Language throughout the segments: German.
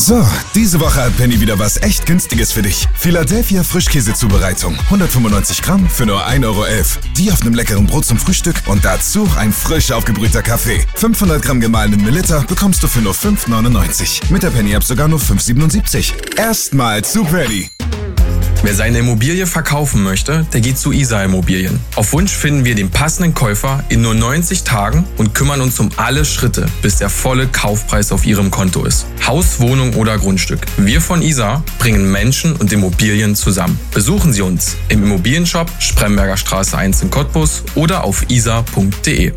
So, diese Woche hat Penny wieder was echt Günstiges für dich. Philadelphia Frischkäsezubereitung. 195 Gramm für nur 1,11 Euro. Die auf einem leckeren Brot zum Frühstück und dazu ein frisch aufgebrühter Kaffee. 500 Gramm gemahlenen Melitta bekommst du für nur 5,99. Mit der Penny-App sogar nur 5,77. Erstmal zu Penny. Wer seine Immobilie verkaufen möchte, der geht zu ISA Immobilien. Auf Wunsch finden wir den passenden Käufer in nur 90 Tagen und kümmern uns um alle Schritte, bis der volle Kaufpreis auf Ihrem Konto ist. Haus, Wohnung oder Grundstück. Wir von ISA bringen Menschen und Immobilien zusammen. Besuchen Sie uns im Immobilienshop Spremberger Straße 1 in Cottbus oder auf isa.de.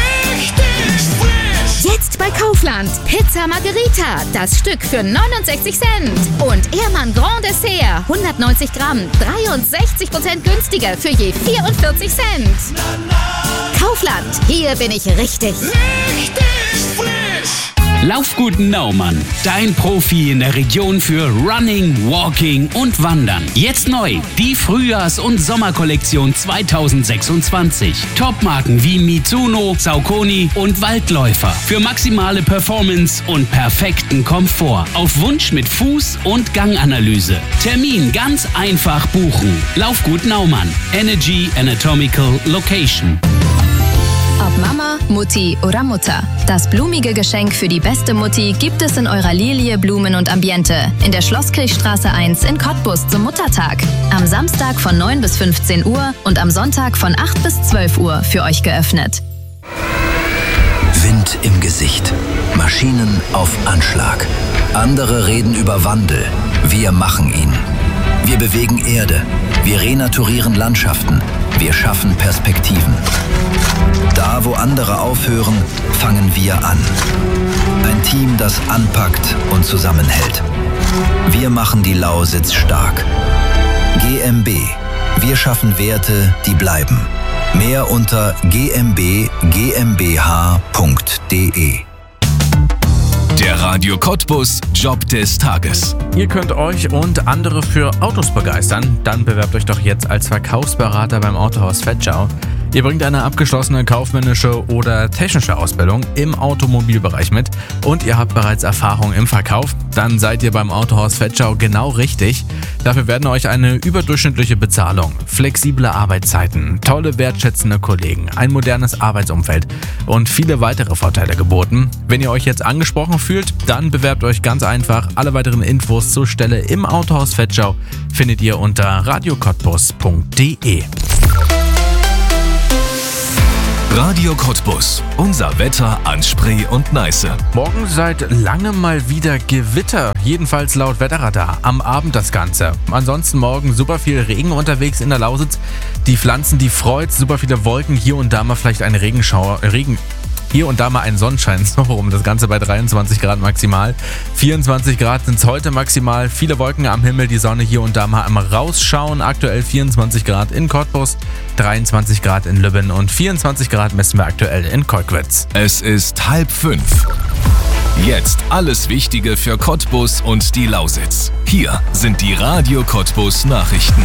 Jetzt bei Kaufland. Pizza Margherita. Das Stück für 69 Cent. Und Ehrmann Grand Dessert. 190 Gramm. 63% günstiger für je 44 Cent. Kaufland. Hier bin ich richtig. Richtig frisch. Laufgut Naumann, dein Profi in der Region für Running, Walking und Wandern. Jetzt neu, die Frühjahrs- und Sommerkollektion 2026. Topmarken wie Mizuno, Saucony und Waldläufer. Für maximale Performance und perfekten Komfort. Auf Wunsch mit Fuß- und Ganganalyse. Termin ganz einfach buchen. Laufgut Naumann, Energy Anatomical Location. Ob Mama, Mutti oder Mutter. Das blumige Geschenk für die beste Mutti gibt es in eurer Lilie Blumen und Ambiente in der Schlosskirchstraße 1 in Cottbus zum Muttertag. Am Samstag von 9 bis 15 Uhr und am Sonntag von 8 bis 12 Uhr für euch geöffnet. Wind im Gesicht. Maschinen auf Anschlag. Andere reden über Wandel. Wir machen ihn. Wir bewegen Erde. Wir renaturieren Landschaften. Wir schaffen Perspektiven. Da, wo andere aufhören, fangen wir an. Ein Team, das anpackt und zusammenhält. Wir machen die Lausitz stark. GmbH. Wir schaffen Werte, die bleiben. Mehr unter gmbh.de. Der Radio Cottbus Job des Tages. Ihr könnt euch und andere für Autos begeistern. Dann bewerbt euch doch jetzt als Verkaufsberater beim Autohaus Vetschau. Ihr bringt eine abgeschlossene kaufmännische oder technische Ausbildung im Automobilbereich mit und ihr habt bereits Erfahrung im Verkauf. Dann seid ihr beim Autohaus Vetschau genau richtig. Dafür werden euch eine überdurchschnittliche Bezahlung, flexible Arbeitszeiten, tolle wertschätzende Kollegen, ein modernes Arbeitsumfeld und viele weitere Vorteile geboten. Wenn ihr euch jetzt angesprochen fühlt, dann bewerbt euch ganz einfach. Alle weiteren Infos zur Stelle im Autohaus Vetschau findet ihr unter radiocottbus.de. Radio Cottbus. Unser Wetter an Spree und Neiße. Morgen seit langem mal wieder Gewitter. Jedenfalls laut Wetterradar. Am Abend das Ganze. Ansonsten morgen super viel Regen unterwegs in der Lausitz. Die Pflanzen, die freut. Super viele Wolken. Hier und da mal vielleicht ein Hier und da mal ein Sonnenschein, so rum. Das Ganze bei 23 Grad maximal. 24 Grad sind es heute maximal. Viele Wolken am Himmel, die Sonne hier und da mal am Rausschauen. Aktuell 24 Grad in Cottbus, 23 Grad in Lübben und 24 Grad messen wir aktuell in Kolkwitz. Es ist 4:30. Jetzt alles Wichtige für Cottbus und die Lausitz. Hier sind die Radio Cottbus Nachrichten.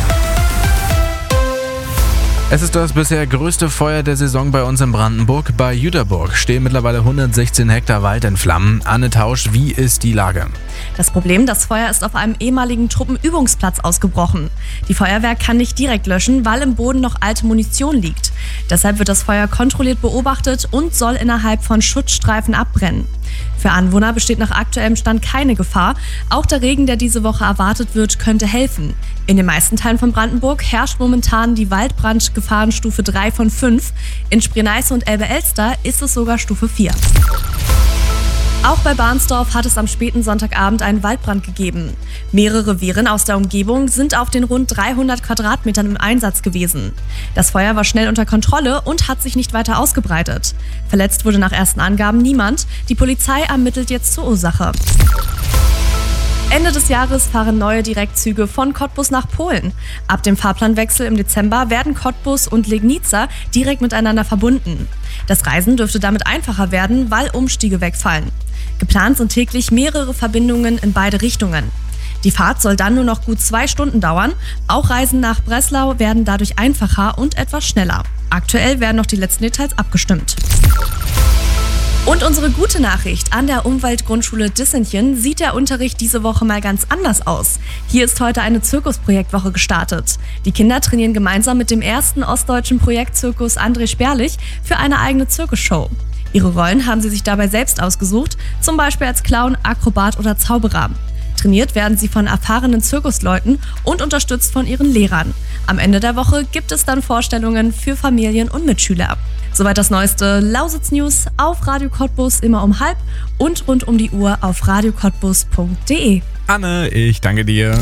Es ist das bisher größte Feuer der Saison bei uns in Brandenburg. Bei Jüterburg stehen mittlerweile 116 Hektar Wald in Flammen. Anne Tausch, wie ist die Lage? Das Problem, das Feuer ist auf einem ehemaligen Truppenübungsplatz ausgebrochen. Die Feuerwehr kann nicht direkt löschen, weil im Boden noch alte Munition liegt. Deshalb wird das Feuer kontrolliert beobachtet und soll innerhalb von Schutzstreifen abbrennen. Für Anwohner besteht nach aktuellem Stand keine Gefahr. Auch der Regen, der diese Woche erwartet wird, könnte helfen. In den meisten Teilen von Brandenburg herrscht momentan die Waldbrandgefahrenstufe 3 von 5. In Spree-Neiße und Elbe-Elster ist es sogar Stufe 4. Auch bei Barnsdorf hat es am späten Sonntagabend einen Waldbrand gegeben. Mehrere Wehren aus der Umgebung sind auf den rund 300 Quadratmetern im Einsatz gewesen. Das Feuer war schnell unter Kontrolle und hat sich nicht weiter ausgebreitet. Verletzt wurde nach ersten Angaben niemand. Die Polizei ermittelt jetzt zur Ursache. Ende des Jahres fahren neue Direktzüge von Cottbus nach Polen. Ab dem Fahrplanwechsel im Dezember werden Cottbus und Legnica direkt miteinander verbunden. Das Reisen dürfte damit einfacher werden, weil Umstiege wegfallen. Geplant sind täglich mehrere Verbindungen in beide Richtungen. Die Fahrt soll dann nur noch gut 2 Stunden dauern. Auch Reisen nach Breslau werden dadurch einfacher und etwas schneller. Aktuell werden noch die letzten Details abgestimmt. Und unsere gute Nachricht: An der Umweltgrundschule Dissenchen sieht der Unterricht diese Woche mal ganz anders aus. Hier ist heute eine Zirkusprojektwoche gestartet. Die Kinder trainieren gemeinsam mit dem ersten ostdeutschen Projektzirkus André Sperlich für eine eigene Zirkusshow. Ihre Rollen haben sie sich dabei selbst ausgesucht, zum Beispiel als Clown, Akrobat oder Zauberer. Trainiert werden sie von erfahrenen Zirkusleuten und unterstützt von ihren Lehrern. Am Ende der Woche gibt es dann Vorstellungen für Familien und Mitschüler. Soweit das neueste Lausitz-News auf Radio Cottbus immer um 12:30 und rund um die Uhr auf radiocottbus.de. Anne, ich danke dir.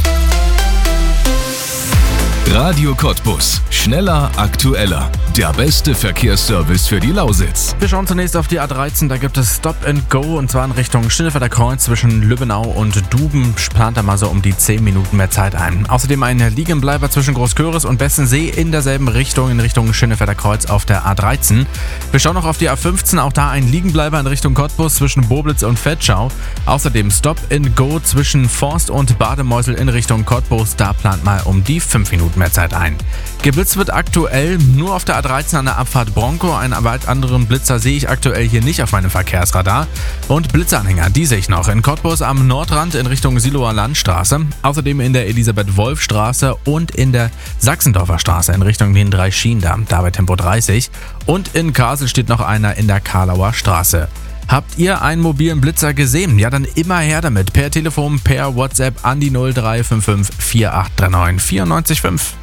Radio Cottbus. Schneller, aktueller. Der beste Verkehrsservice für die Lausitz. Wir schauen zunächst auf die A13. Da gibt es Stop and Go und zwar in Richtung Schinnefelder Kreuz zwischen Lübbenau und Duben. Plant da mal so um die 10 Minuten mehr Zeit ein. Außerdem ein Liegenbleiber zwischen Großköris und Bessensee in derselben Richtung, in Richtung Schinnefelder Kreuz auf der A13. Wir schauen noch auf die A15. Auch da ein Liegenbleiber in Richtung Cottbus zwischen Boblitz und Vetschau. Außerdem Stop and Go zwischen Forst und Bademeusel in Richtung Cottbus. Da plant mal um die 5 Minuten mehr Zeit ein. Geblitzt wird aktuell nur auf der A13 an der Abfahrt Bronco. Einen weit anderen Blitzer sehe ich aktuell hier nicht auf meinem Verkehrsradar. Und Blitzanhänger, die sehe ich noch in Cottbus am Nordrand in Richtung Siloer Landstraße. Außerdem in der Elisabeth-Wolf-Straße und in der Sachsendorfer Straße in Richtung den Dreischienendamm, dabei Tempo 30. Und in Kassel steht noch einer in der Karlauer Straße. Habt ihr einen mobilen Blitzer gesehen? Ja, dann immer her damit. Per Telefon, per WhatsApp an die 0355 4839 945.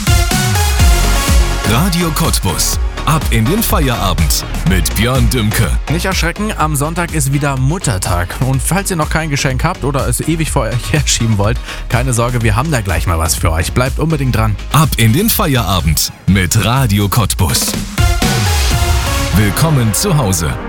Radio Cottbus. Ab in den Feierabend mit Björn Dümke. Nicht erschrecken, am Sonntag ist wieder Muttertag. Und falls ihr noch kein Geschenk habt oder es ewig vor euch herschieben wollt, keine Sorge, wir haben da gleich mal was für euch. Bleibt unbedingt dran. Ab in den Feierabend mit Radio Cottbus. Willkommen zu Hause.